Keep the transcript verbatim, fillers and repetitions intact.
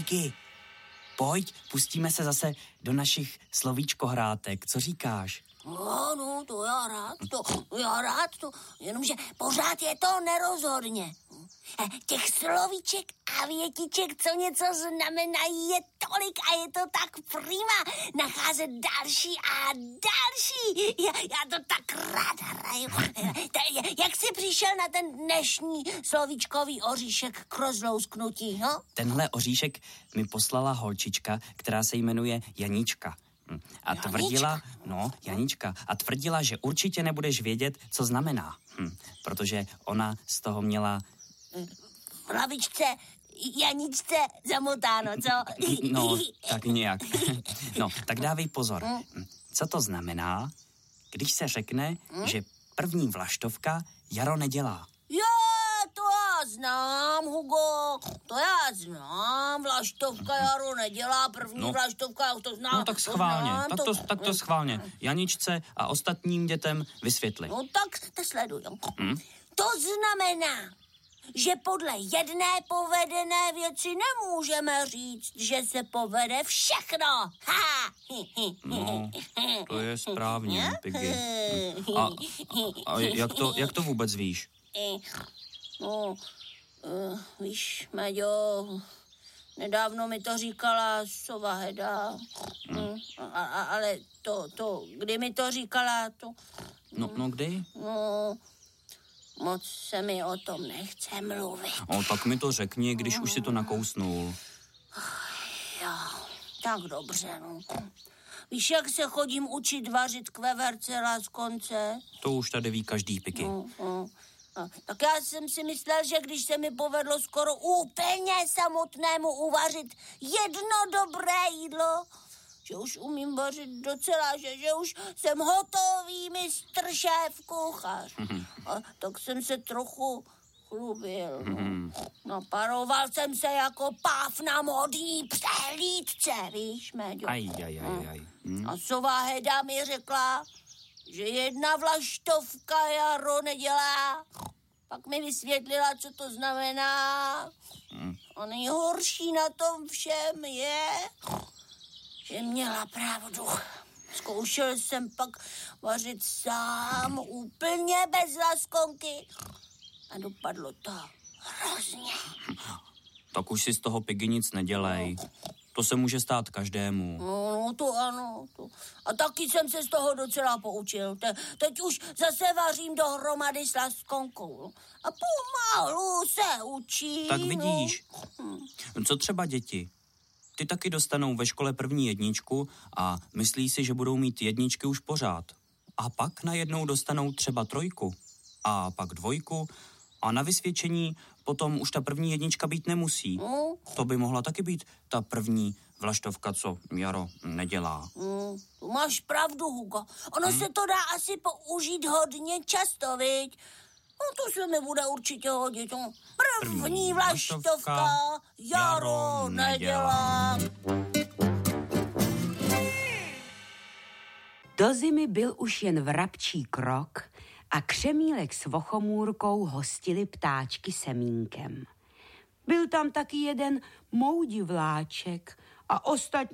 Piggy, pojď, pustíme se zase do našich slovíčkohrátek. Co říkáš? No, no, to já rád, to já rád, to, jenomže pořád je to nerozhodně. Těch slovíček a větiček, co něco znamenají, je tolik a je to tak prima nacházet další a další. Já, já to tak rád hraju. Jak jsi přišel na ten dnešní slovíčkový oříšek k rozlousknutí, no? Tenhle oříšek mi poslala holčička, která se jmenuje Janíčka. A tvrdila, no, Janíčka, a tvrdila, že určitě nebudeš vědět, co znamená. Hm, protože ona z toho měla... V hlavičce Janíčce zamotáno, co? No, tak nějak. No, tak dávej pozor. Co to znamená, když se řekne, že první vlaštovka jaro nedělá? Jo, to já znám, Hugo, to já znám, vlaštovka jaro nedělá, první no. vlaštovka, já to znám. No tak schválně, to znám, tak, to, to, tak to schválně. Janičce a ostatním dětem vysvětli. No tak to sleduj. Hmm? To znamená, že podle jedné povedené věci nemůžeme říct, že se povede všechno. Ha! No, to je správně, Piggy. A, a jak, to, jak to vůbec víš? No, uh, víš, Maďo, nedávno mi to říkala sova Heda, hmm. a, a, ale to, to, kdy mi to říkala, to... No, no kdy? No, moc se mi o tom nechce mluvit. O, tak mi to řekni, když už si to nakousnul. Jo, tak dobře, no. Víš, jak se chodím učit vařit kveverce láskonce? To už tady ví každý, Piggy. No, no. A, tak já jsem si myslel, že když se mi povedlo skoro úplně samotnému uvařit jedno dobré jídlo, že už umím vařit docela, že, že už jsem hotový mistr šéf kuchař. A tak jsem se trochu chlubil. No. Naparoval jsem se jako páv na modní přehlídce, víš, Méďo. Aj, aj, aj, aj. Hmm. A sova Heda mi řekla, že jedna vlaštovka jaro nedělá. Pak mi vysvětlila, co to znamená. Hmm. A nejhorší na tom všem je, že měla pravdu. Zkoušel jsem pak vařit sám, úplně bez laskonky. A dopadlo to hrozně. Tak už si z toho, Piggy, nic nedělej. No. To se může stát každému. No, no to ano. To. A taky jsem se z toho docela poučil. Te, teď už zase vařím dohromady s laskonkou. A pomalu se učím. Tak vidíš. No. Co třeba děti? Ty taky dostanou ve škole první jedničku a myslí si, že budou mít jedničky už pořád. A pak najednou dostanou třeba trojku. A pak dvojku. A na vysvědčení potom už ta první jednička být nemusí. Mm. To by mohla taky být ta první vlaštovka, co jaro nedělá. Mm. Máš pravdu, Hugo. Ono mm. se to dá asi použít hodně často, viď? No to se mi bude určitě hodit. První, první vlaštovka jaro nedělá. Do zimy byl už jen vrabčí krok a Křemílek s Vochomůrkou hostili ptáčky semínkem. Byl tam taky jeden moudivláček a ostatní